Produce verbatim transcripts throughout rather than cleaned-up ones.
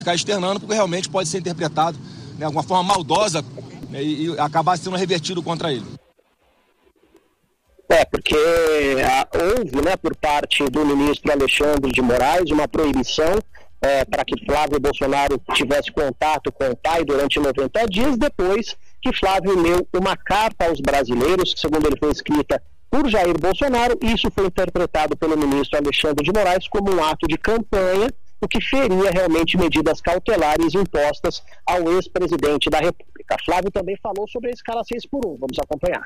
ficar externando, porque realmente pode ser interpretado de né, alguma forma maldosa, né, e, e acabar sendo revertido contra ele. É, porque a, houve, né, por parte do ministro Alexandre de Moraes, uma proibição é, para que Flávio Bolsonaro tivesse contato com o pai durante noventa dias, depois que Flávio leu uma carta aos brasileiros, que segundo ele foi escrita por Jair Bolsonaro, e isso foi interpretado pelo ministro Alexandre de Moraes como um ato de campanha, o que feria realmente medidas cautelares impostas ao ex-presidente da República. Flávio também falou sobre a escala seis por um, vamos acompanhar.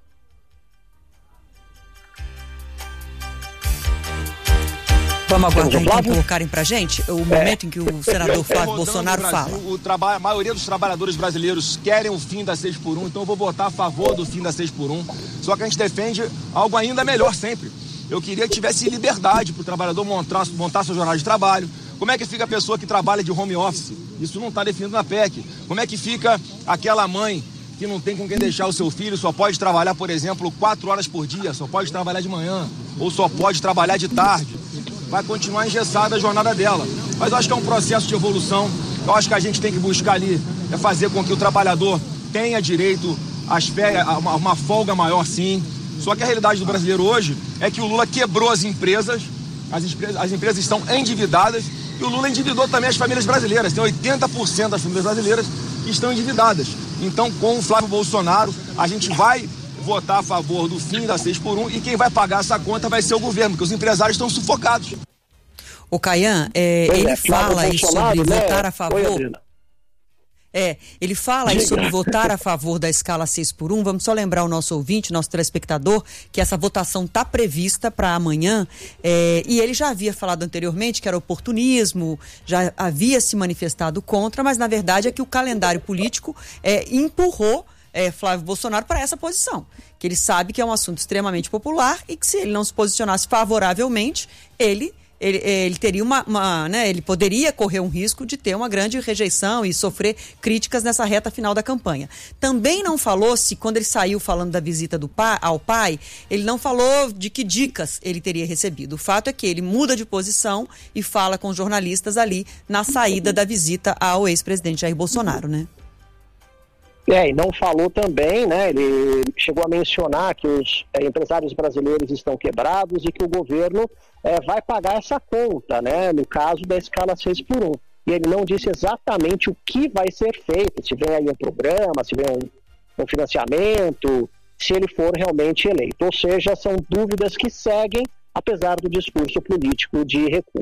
Vamos aguardar então colocarem pra gente o momento é. em que o senador Flávio Bolsonaro Brasil, fala. O traba- a maioria dos trabalhadores brasileiros querem o fim da seis por um, então eu vou votar a favor do fim da seis por um. Só que a gente defende algo ainda melhor sempre. Eu queria que tivesse liberdade para o trabalhador montar, montar sua jornada de trabalho. Como é que fica a pessoa que trabalha de home office? Isso não está definido na P E C. Como é que fica aquela mãe que não tem com quem deixar o seu filho, só pode trabalhar, por exemplo, quatro horas por dia, só pode trabalhar de manhã, ou só pode trabalhar de tarde? Vai continuar engessada a jornada dela. Mas eu acho que é um processo de evolução. Eu acho que a gente tem que buscar ali é fazer com que o trabalhador tenha direito às férias, a uma, uma folga maior, sim. Só que a realidade do brasileiro hoje é que o Lula quebrou as empresas, as empresas, as empresas estão endividadas, e o Lula endividou também as famílias brasileiras. Tem oitenta por cento das famílias brasileiras que estão endividadas. Então, com o Flávio Bolsonaro, a gente vai votar a favor do fim da seis por um, e quem vai pagar essa conta vai ser o governo, porque os empresários estão sufocados. O Caian, é, ele é, fala aí sobre né? votar a favor... Oi, É, ele fala aí sobre votar a favor da escala seis por um. Vamos só lembrar o nosso ouvinte, nosso telespectador, que essa votação está prevista para amanhã, é, e ele já havia falado anteriormente que era oportunismo, já havia se manifestado contra, mas na verdade é que o calendário político é, empurrou é, Flávio Bolsonaro para essa posição, que ele sabe que é um assunto extremamente popular e que se ele não se posicionasse favoravelmente, ele... Ele, ele teria uma, uma né, ele poderia correr um risco de ter uma grande rejeição e sofrer críticas nessa reta final da campanha. Também não falou se, quando ele saiu falando da visita do pai, ao pai, ele não falou de que dicas ele teria recebido. O fato é que ele muda de posição e fala com jornalistas ali na saída da visita ao ex-presidente Jair Bolsonaro, né? É, e não falou também, né, ele chegou a mencionar que os é, empresários brasileiros estão quebrados e que o governo é, vai pagar essa conta, né, no caso da escala seis por um. E ele não disse exatamente o que vai ser feito, se vem aí um programa, se vem um, um financiamento, se ele for realmente eleito. Ou seja, são dúvidas que seguem, apesar do discurso político de recuo.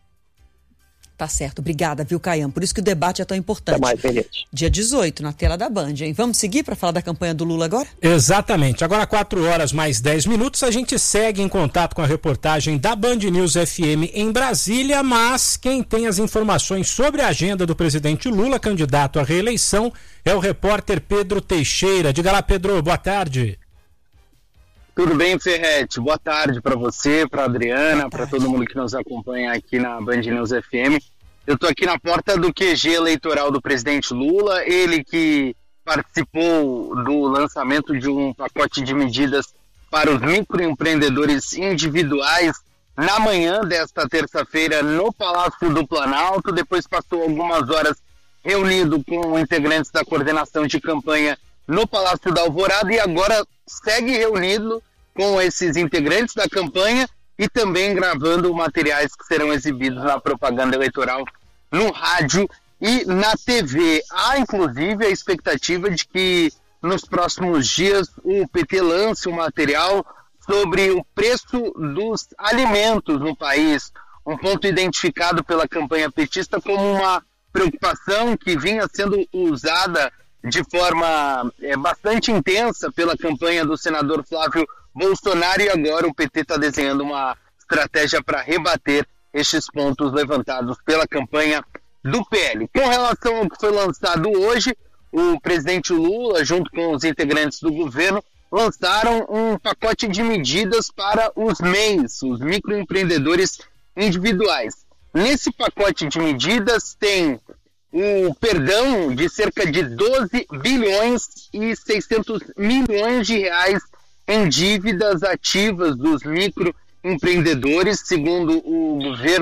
Tá certo, obrigada, viu, Caian? Por isso que o debate é tão importante. Até mais, beleza. Dia dezoito, na tela da Band, hein? Vamos seguir para falar da campanha do Lula agora? Exatamente. Agora, quatro horas mais dez minutos, a gente segue em contato com a reportagem da Band News F M em Brasília, mas quem tem as informações sobre a agenda do presidente Lula, candidato à reeleição, é o repórter Pedro Teixeira. Diga lá, Pedro, boa tarde. Tudo bem, Ferretti? Boa tarde para você, para Adriana, para todo mundo que nos acompanha aqui na Band News F M. Eu estou aqui na porta do Q G eleitoral do presidente Lula, ele que participou do lançamento de um pacote de medidas para os microempreendedores individuais na manhã desta terça-feira no Palácio do Planalto. Depois passou algumas horas reunido com integrantes da coordenação de campanha no Palácio da Alvorada e agora segue reunido com esses integrantes da campanha e também gravando materiais que serão exibidos na propaganda eleitoral no rádio e na T V. Há, inclusive, a expectativa de que nos próximos dias o P T lance um material sobre o preço dos alimentos no país, um ponto identificado pela campanha petista como uma preocupação que vinha sendo usada de forma é, bastante intensa pela campanha do senador Flávio Bolsonaro, e agora o P T está desenhando uma estratégia para rebater estes pontos levantados pela campanha do P L. Com relação ao que foi lançado hoje, o presidente Lula, junto com os integrantes do governo, lançaram um pacote de medidas para os M E Is, os microempreendedores individuais. Nesse pacote de medidas tem o perdão de cerca de doze bilhões e seiscentos milhões de reais em dívidas ativas dos microempreendedores. Segundo o governo,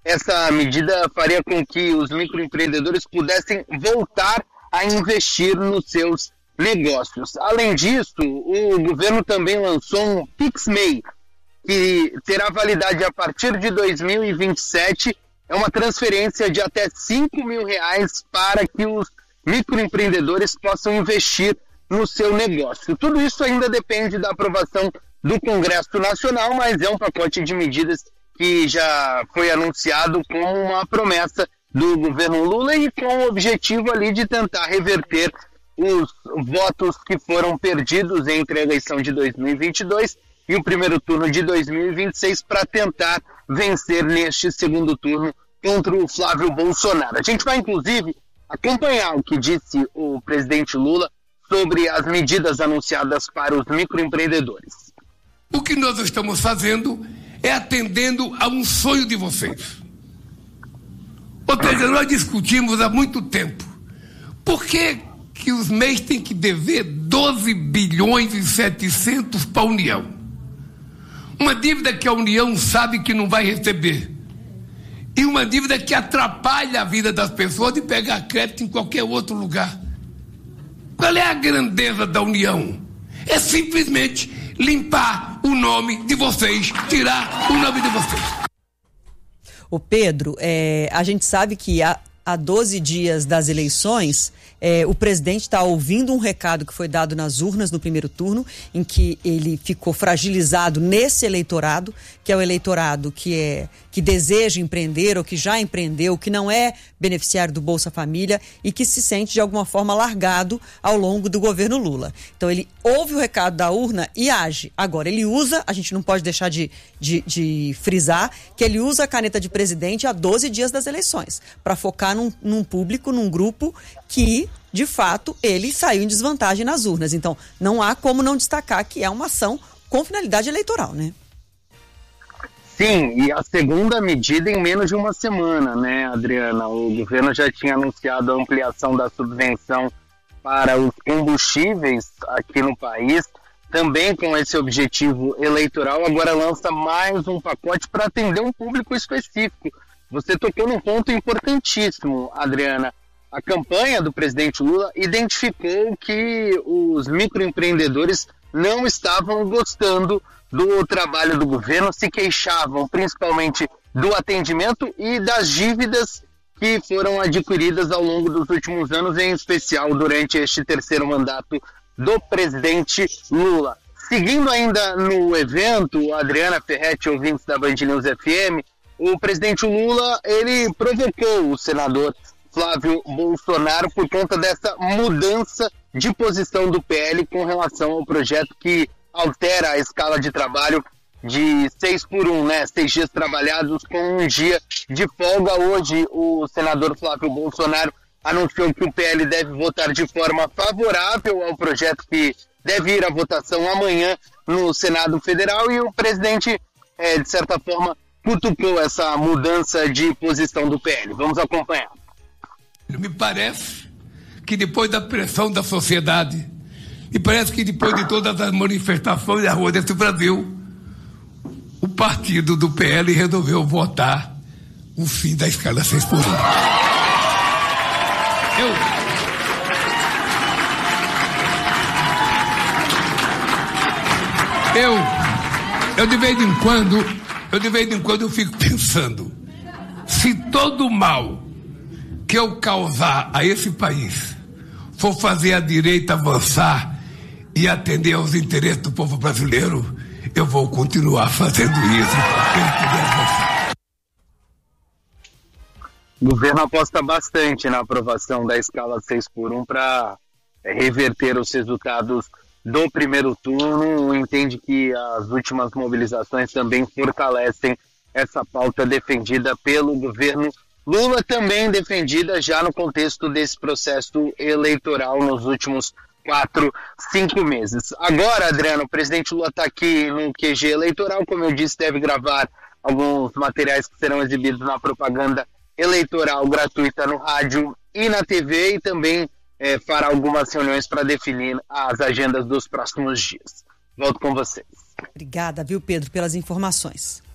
essa medida faria com que os microempreendedores pudessem voltar a investir nos seus negócios. Além disso, o governo também lançou um PixMe, que terá validade a partir de dois mil e vinte e sete. É uma transferência de até cinco mil reais para que os microempreendedores possam investir no seu negócio. Tudo isso ainda depende da aprovação do Congresso Nacional, mas é um pacote de medidas que já foi anunciado como uma promessa do governo Lula e com o objetivo ali de tentar reverter os votos que foram perdidos entre a eleição de dois mil e vinte e dois e o primeiro turno de dois mil e vinte e seis para tentar vencer neste segundo turno contra o Flávio Bolsonaro. A gente vai, inclusive, acompanhar o que disse o presidente Lula sobre as medidas anunciadas para os microempreendedores. O que nós estamos fazendo é atendendo a um sonho de vocês. Ou seja, nós discutimos há muito tempo por que, que os M E Is têm que dever doze bilhões e setecentos para a União. Uma dívida que a União sabe que não vai receber. E uma dívida que atrapalha a vida das pessoas de pegar crédito em qualquer outro lugar. Qual é a grandeza da União? É simplesmente limpar o nome de vocês, tirar o nome de vocês. Ô Pedro, é, a gente sabe que há, há doze dias das eleições, é, o presidente está ouvindo um recado que foi dado nas urnas no primeiro turno, em que ele ficou fragilizado nesse eleitorado, que é o eleitorado que, é, que deseja empreender ou que já empreendeu, que não é beneficiário do Bolsa Família e que se sente de alguma forma largado ao longo do governo Lula. Então ele ouve o recado da urna e age. Agora, ele usa, a gente não pode deixar de, de, de frisar, que ele usa a caneta de presidente há doze dias das eleições, para focar num, num público, num grupo que, de fato, ele saiu em desvantagem nas urnas. Então, não há como não destacar que é uma ação com finalidade eleitoral, né? Sim, e a segunda medida em menos de uma semana, né, Adriana? O governo já tinha anunciado a ampliação da subvenção para os combustíveis aqui no país, também com esse objetivo eleitoral. Agora lança mais um pacote para atender um público específico. Você tocou num ponto importantíssimo, Adriana. A campanha do presidente Lula identificou que os microempreendedores não estavam gostando do trabalho do governo, se queixavam principalmente do atendimento e das dívidas que foram adquiridas ao longo dos últimos anos, em especial durante este terceiro mandato do presidente Lula. Seguindo ainda no evento, Adriana, Ferretti, ouvintes da Band News F M, o presidente Lula, ele provocou o senador Flávio Bolsonaro por conta dessa mudança de posição do P L com relação ao projeto que altera a escala de trabalho de seis por um, né? Seis dias trabalhados com um dia de folga. Hoje, o senador Flávio Bolsonaro anunciou que o P L deve votar de forma favorável ao projeto que deve ir à votação amanhã no Senado Federal, e o presidente, é, de certa forma, cutucou essa mudança de posição do P L. Vamos acompanhar. Me parece que depois da pressão da sociedade, e parece que depois de todas as manifestações da rua desse Brasil, o partido do P L resolveu votar o fim da escala seis por um. Eu... Eu... Eu de vez em quando... Eu de vez em quando eu fico pensando, se todo o mal que eu causar a esse país for fazer a direita avançar e atender aos interesses do povo brasileiro, eu vou continuar fazendo isso. O governo aposta bastante na aprovação da escala seis por um para reverter os resultados do primeiro turno. Entende que as últimas mobilizações também fortalecem essa pauta defendida pelo governo Lula, também defendida já no contexto desse processo eleitoral nos últimos quatro, cinco meses. Agora, Adriano, o presidente Lula está aqui no Q G eleitoral, como eu disse, deve gravar alguns materiais que serão exibidos na propaganda eleitoral gratuita no rádio e na T V, e também é, fará algumas reuniões para definir as agendas dos próximos dias. Volto com vocês. Obrigada, viu, Pedro, pelas informações.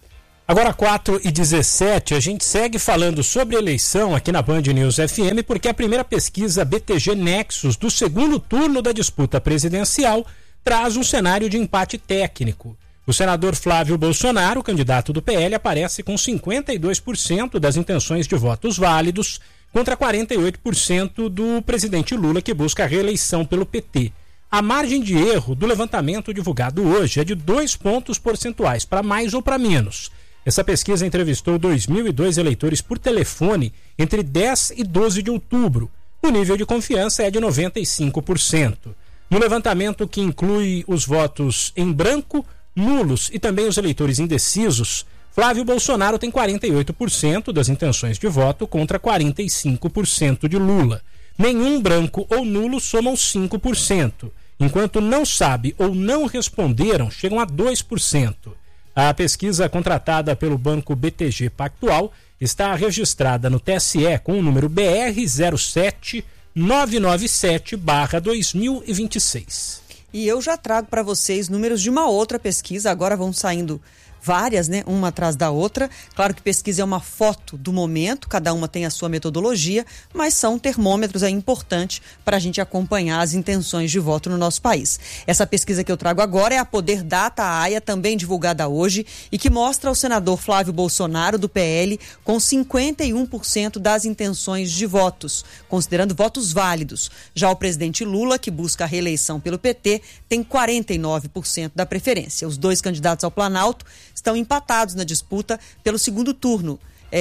Agora quatro e dezessete, a gente segue falando sobre eleição aqui na Band News F M, porque a primeira pesquisa B T G Nexus do segundo turno da disputa presidencial traz um cenário de empate técnico. O senador Flávio Bolsonaro, candidato do P L, aparece com cinquenta e dois por cento das intenções de votos válidos contra quarenta e oito por cento do presidente Lula, que busca a reeleição pelo P T. A margem de erro do levantamento divulgado hoje é de dois pontos percentuais, para mais ou para menos. Essa pesquisa entrevistou dois mil e dois eleitores por telefone entre dez e doze de outubro. O nível de confiança é de noventa e cinco por cento. No levantamento, que inclui os votos em branco, nulos e também os eleitores indecisos, Flávio Bolsonaro tem quarenta e oito por cento das intenções de voto contra quarenta e cinco por cento de Lula. Nenhum branco ou nulo somam cinco por cento, enquanto não sabe ou não responderam chegam a dois por cento. A pesquisa contratada pelo banco B T G Pactual está registrada no T S E com o número B R zero sete nove nove sete barra dois mil e vinte e seis. E eu já trago para vocês números de uma outra pesquisa, agora vão saindo várias, né, uma atrás da outra. Claro que pesquisa é uma foto do momento, cada uma tem a sua metodologia, mas são termômetros aí importantes para a gente acompanhar as intenções de voto no nosso país. Essa pesquisa que eu trago agora é a Poder Data A I A, também divulgada hoje, e que mostra o senador Flávio Bolsonaro, do P L, com cinquenta e um por cento das intenções de votos, considerando votos válidos. Já o presidente Lula, que busca a reeleição pelo P T, tem quarenta e nove por cento da preferência. Os dois candidatos ao Planalto estão empatados na disputa pelo segundo turno,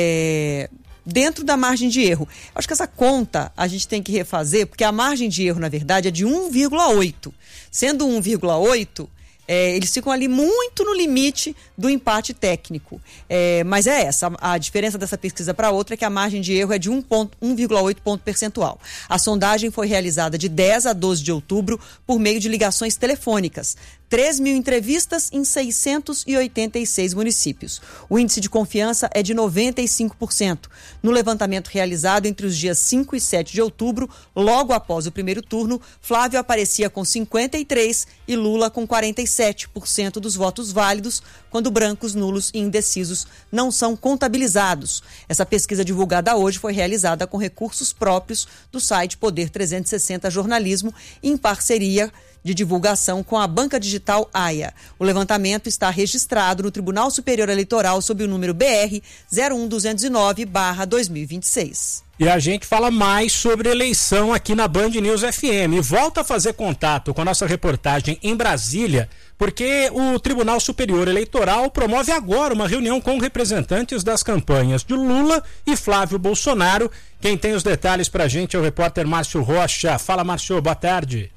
é, dentro da margem de erro. Acho que essa conta a gente tem que refazer, porque a margem de erro, na verdade, é de um vírgula oito. Sendo um vírgula oito, é, eles ficam ali muito no limite do empate técnico. É, mas é essa, a diferença dessa pesquisa para outra é que a margem de erro é de um vírgula oito ponto percentual. A sondagem foi realizada de dez a doze de outubro por meio de ligações telefônicas. três mil entrevistas em seiscentos e oitenta e seis municípios. O índice de confiança é de noventa e cinco por cento. No levantamento realizado entre os dias cinco e sete de outubro, logo após o primeiro turno, Flávio aparecia com cinquenta e três por cento e Lula com quarenta e sete por cento dos votos válidos, quando brancos, nulos e indecisos não são contabilizados. Essa pesquisa divulgada hoje foi realizada com recursos próprios do site Poder trezentos e sessenta Jornalismo, em parceria de divulgação com a banca digital A I A. O levantamento está registrado no Tribunal Superior Eleitoral sob o número B R zero um duzentos e nove barra dois mil e vinte e seis. E a gente fala mais sobre eleição aqui na Band News F M. E volta a fazer contato com a nossa reportagem em Brasília, porque o Tribunal Superior Eleitoral promove agora uma reunião com representantes das campanhas de Lula e Flávio Bolsonaro. Quem tem os detalhes pra gente é o repórter Márcio Rocha. Fala, Márcio, boa tarde.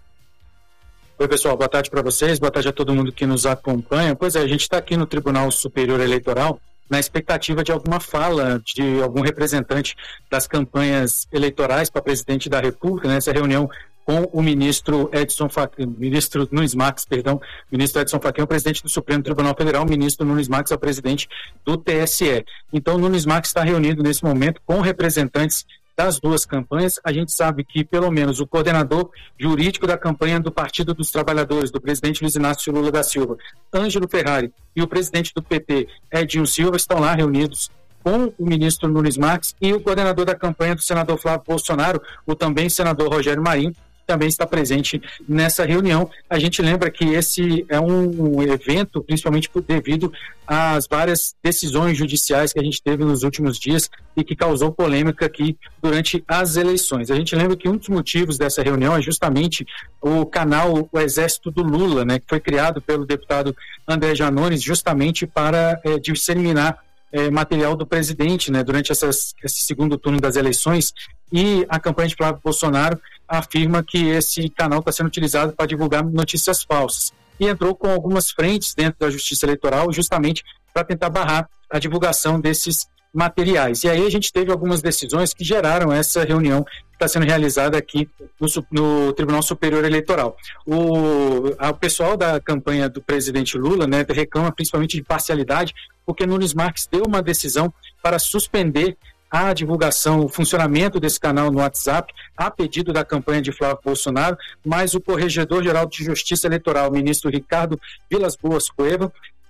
Oi, pessoal, boa tarde para vocês, boa tarde a todo mundo que nos acompanha. Pois é, a gente está aqui no Tribunal Superior Eleitoral na expectativa de alguma fala de algum representante das campanhas eleitorais para presidente da República, nessa reunião com o ministro Edson Fachin, ministro Nunes Marques, perdão, ministro Edson Fachin é o presidente do Supremo Tribunal Federal, o ministro Nunes Marques é o presidente do T S E. Então, Nunes Marques está reunido nesse momento com representantes das duas campanhas. A gente sabe que pelo menos o coordenador jurídico da campanha do Partido dos Trabalhadores, do presidente Luiz Inácio Lula da Silva, Ângelo Ferrari, e o presidente do P T, Edinho Silva, estão lá reunidos com o ministro Nunes Marques, e o coordenador da campanha do senador Flávio Bolsonaro, o também senador Rogério Marinho, também está presente nessa reunião. A gente lembra que esse é um evento, principalmente devido às várias decisões judiciais que a gente teve nos últimos dias e que causou polêmica aqui durante as eleições. A gente lembra que um dos motivos dessa reunião é justamente o canal O Exército do Lula, né, que foi criado pelo deputado André Janones justamente para é, disseminar É, material do presidente, né, durante essas, esse segundo turno das eleições, e a campanha de Flávio Bolsonaro afirma que esse canal está sendo utilizado para divulgar notícias falsas. E entrou com algumas frentes dentro da Justiça Eleitoral justamente para tentar barrar a divulgação desses materiais. E aí a gente teve algumas decisões que geraram essa reunião que está sendo realizada aqui no, no Tribunal Superior Eleitoral. O, a, o pessoal da campanha do presidente Lula, né, reclama principalmente de parcialidade, porque Nunes Marques deu uma decisão para suspender a divulgação, o funcionamento desse canal no WhatsApp, a pedido da campanha de Flávio Bolsonaro, mas o Corregedor-Geral de Justiça Eleitoral, o ministro Ricardo Vilas Boas Cueva,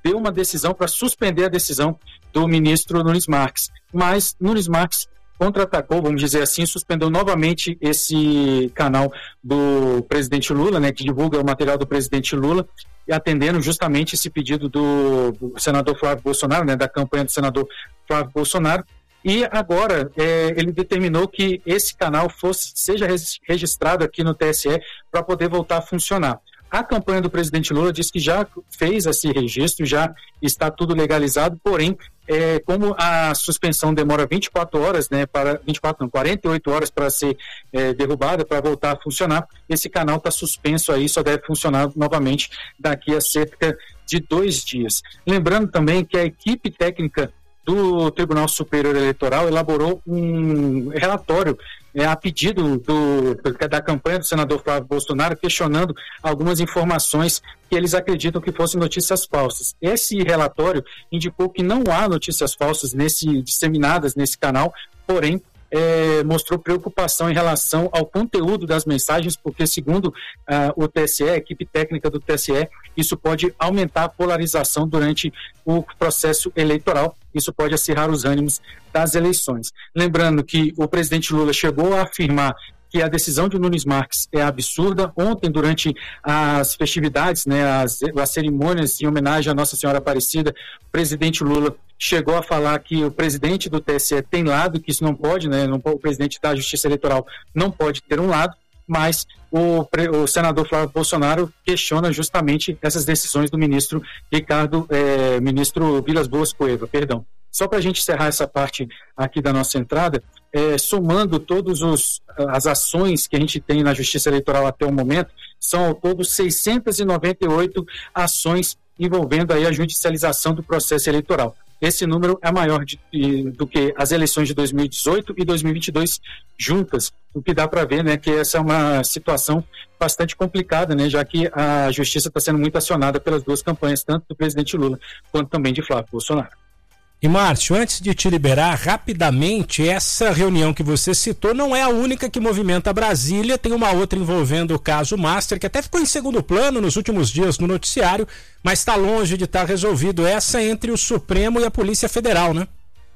deu uma decisão para suspender a decisão do ministro Nunes Marques. Mas Nunes Marques contra-atacou, vamos dizer assim, suspendeu novamente esse canal do presidente Lula, né, que divulga o material do presidente Lula, e atendendo justamente esse pedido do, do senador Flávio Bolsonaro, né, da campanha do senador Flávio Bolsonaro. E agora é, ele determinou que esse canal fosse, seja registrado aqui no T S E para poder voltar a funcionar. A campanha do presidente Lula diz que já fez esse registro, já está tudo legalizado, porém, é, como a suspensão demora vinte e quatro horas, né, para vinte e quatro, não, quarenta e oito horas para ser é, derrubada, para voltar a funcionar, esse canal está suspenso aí, só deve funcionar novamente daqui a cerca de dois dias. Lembrando também que a equipe técnica do Tribunal Superior Eleitoral elaborou um relatório é, a pedido do, da campanha do senador Flávio Bolsonaro, questionando algumas informações que eles acreditam que fossem notícias falsas. Esse relatório indicou que não há notícias falsas nesse, disseminadas nesse canal, porém É, mostrou preocupação em relação ao conteúdo das mensagens, porque segundo uh, o T S E, a equipe técnica do T S E, isso pode aumentar a polarização durante o processo eleitoral, isso pode acirrar os ânimos das eleições. Lembrando que o presidente Lula chegou a afirmar que a decisão de Nunes Marques é absurda. Ontem, durante as festividades, né, as, as cerimônias em homenagem à Nossa Senhora Aparecida, o presidente Lula chegou a falar que o presidente do T S E tem lado, que isso não pode, né, não, o presidente da Justiça Eleitoral não pode ter um lado, mas o, o senador Flávio Bolsonaro questiona justamente essas decisões do ministro Ricardo, é, ministro Vilas Boas Cueva, perdão. Só para a gente encerrar essa parte aqui da nossa entrada, é, somando todas as ações que a gente tem na Justiça Eleitoral até o momento, são ao todo seiscentas e noventa e oito ações envolvendo aí a judicialização do processo eleitoral. Esse número é maior de, de, do que as eleições de dois mil e dezoito e dois mil e vinte e dois juntas, o que dá para ver, né, que essa é uma situação bastante complicada, né, já que a Justiça está sendo muito acionada pelas duas campanhas, tanto do presidente Lula quanto também de Flávio Bolsonaro. E Márcio, antes de te liberar, rapidamente, essa reunião que você citou não é a única que movimenta Brasília, tem uma outra envolvendo o caso Master, que até ficou em segundo plano nos últimos dias no noticiário, mas está longe de estar resolvido, essa entre o Supremo e a Polícia Federal, né?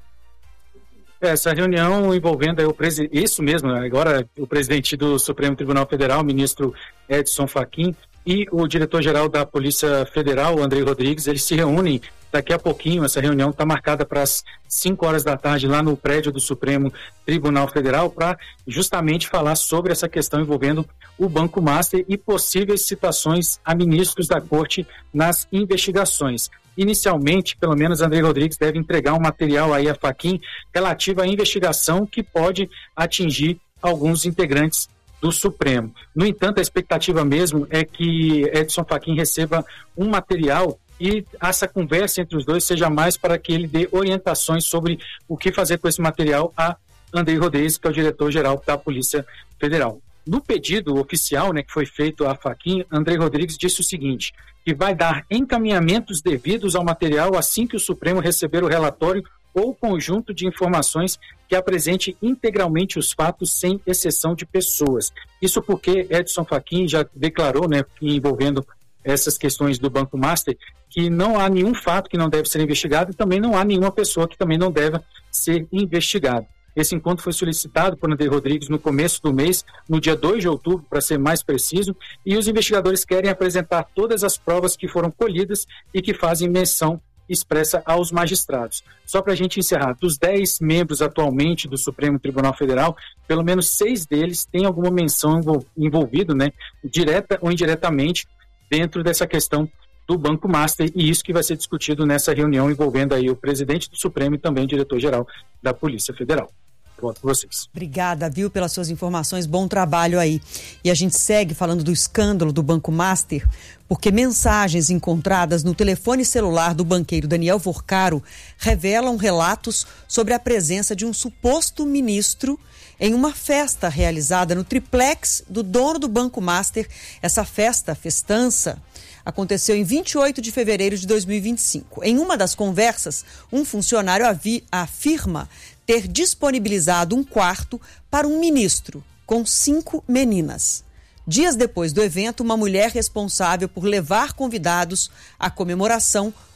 Essa reunião envolvendo aí o presidente, isso mesmo, agora o presidente do Supremo Tribunal Federal, o ministro Edson Fachin, e o diretor-geral da Polícia Federal, Andrei Rodrigues, eles se reúnem daqui a pouquinho. Essa reunião está marcada para as cinco horas da tarde lá no prédio do Supremo Tribunal Federal para justamente falar sobre essa questão envolvendo o Banco Master e possíveis citações a ministros da Corte nas investigações. Inicialmente, pelo menos, Andrei Rodrigues deve entregar um material aí a Fachin relativo à investigação que pode atingir alguns integrantes do Supremo. No entanto, a expectativa mesmo é que Edson Fachin receba um material e essa conversa entre os dois seja mais para que ele dê orientações sobre o que fazer com esse material a Andrei Rodrigues, que é o diretor-geral da Polícia Federal. No pedido oficial, né, que foi feito a Fachin, Andrei Rodrigues disse o seguinte, que vai dar encaminhamentos devidos ao material assim que o Supremo receber o relatório ou conjunto de informações que apresente integralmente os fatos sem exceção de pessoas. Isso porque Edson Fachin já declarou, né, envolvendo essas questões do Banco Master, que não há nenhum fato que não deve ser investigado e também não há nenhuma pessoa que também não deva ser investigada. Esse encontro foi solicitado por Andrei Rodrigues no começo do mês, no dia dois de outubro, para ser mais preciso, e os investigadores querem apresentar todas as provas que foram colhidas e que fazem menção expressa aos magistrados. Só para a gente encerrar, dos dez membros atualmente do Supremo Tribunal Federal, pelo menos seis deles têm alguma menção envolvida, né, direta ou indiretamente, dentro dessa questão do Banco Master, e isso que vai ser discutido nessa reunião envolvendo aí o presidente do Supremo e também o diretor-geral da Polícia Federal. Volto com vocês. Obrigada, viu, pelas suas informações, bom trabalho aí. E a gente segue falando do escândalo do Banco Master, porque mensagens encontradas no telefone celular do banqueiro Daniel Vorcaro revelam relatos sobre a presença de um suposto ministro em uma festa realizada no triplex do dono do Banco Master. Essa festa, festança, aconteceu em vinte e oito de fevereiro de dois mil e vinte e cinco. Em uma das conversas, um funcionário avi- afirma ter disponibilizado um quarto para um ministro com cinco meninas. Dias depois do evento, uma mulher responsável por levar convidados à comemoração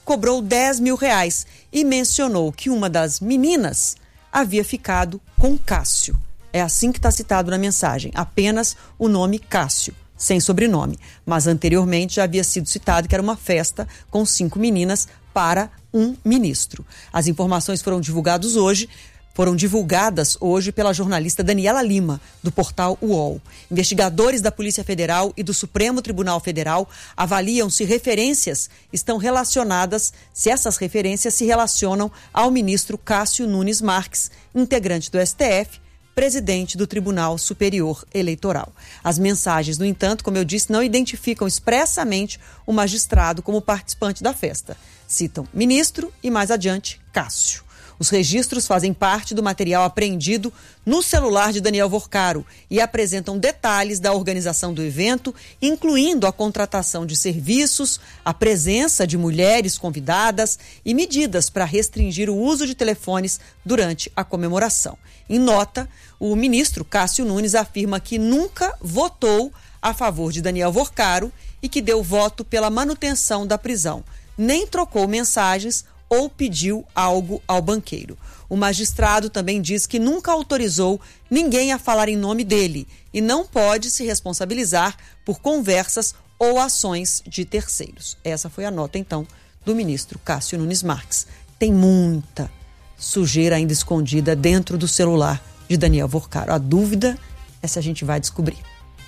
cobrou dez mil reais e mencionou que uma das meninas havia ficado com Cássio. É assim que está citado na mensagem, apenas o nome Cássio, sem sobrenome. Mas anteriormente já havia sido citado que era uma festa com cinco meninas para um ministro. As informações foram divulgadas hoje, foram divulgadas hoje pela jornalista Daniela Lima, do portal U O L. Investigadores da Polícia Federal e do Supremo Tribunal Federal avaliam se referências estão relacionadas, se essas referências se relacionam ao ministro Cássio Nunes Marques, integrante do S T F, presidente do Tribunal Superior Eleitoral. As mensagens, no entanto, como eu disse, não identificam expressamente o magistrado como participante da festa. Citam ministro e, mais adiante, Cássio. Os registros fazem parte do material apreendido no celular de Daniel Vorcaro e apresentam detalhes da organização do evento, incluindo a contratação de serviços, a presença de mulheres convidadas e medidas para restringir o uso de telefones durante a comemoração. Em nota, o ministro Cássio Nunes afirma que nunca votou a favor de Daniel Vorcaro e que deu voto pela manutenção da prisão, nem trocou mensagens ou pediu algo ao banqueiro. O magistrado também diz que nunca autorizou ninguém a falar em nome dele e não pode se responsabilizar por conversas ou ações de terceiros. Essa foi a nota, então, do ministro Cássio Nunes Marques. Tem muita sujeira ainda escondida dentro do celular de Daniel Vorcaro. A dúvida é se a gente vai descobrir.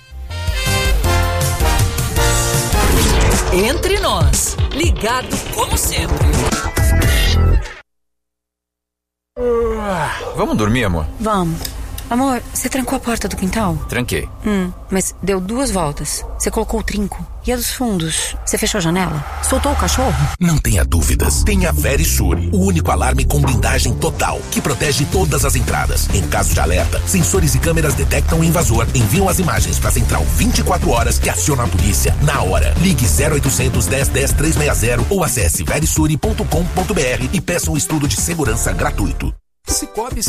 Entre nós, ligado como sempre. Vamos dormir, amor? Vamos. Amor, você trancou a porta do quintal? Tranquei. Hum, mas deu duas voltas. Você colocou o trinco. E a dos fundos? Você fechou a janela? Soltou o cachorro? Não tenha dúvidas. Tenha Verisure, o único alarme com blindagem total, que protege todas as entradas. Em caso de alerta, sensores e câmeras detectam o invasor, enviam as imagens para a central vinte e quatro horas que aciona a polícia na hora. Ligue zero oitocentos, dez, dez, trezentos e sessenta ou acesse verisure ponto com ponto br e peça um estudo de segurança gratuito. Cicobi